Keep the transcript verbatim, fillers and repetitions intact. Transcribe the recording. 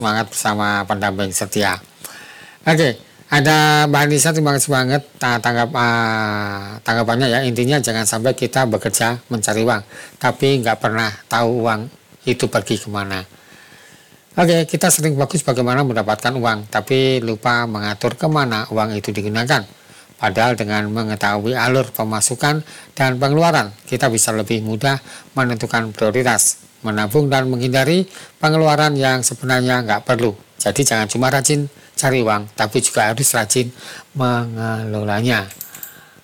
semangat bersama pendamping setia. Oke, ada Mbak Anissa, terima kasih banget tanggap uh, tanggapannya ya. Intinya jangan sampai kita bekerja mencari uang, tapi nggak pernah tahu uang itu pergi kemana. Oke, kita sering fokus bagaimana mendapatkan uang, tapi lupa mengatur kemana uang itu digunakan. Padahal dengan mengetahui alur pemasukan dan pengeluaran, kita bisa lebih mudah menentukan prioritas, menabung dan menghindari pengeluaran yang sebenarnya nggak perlu. Jadi jangan cuma rajin cari uang, tapi juga harus rajin mengelolanya.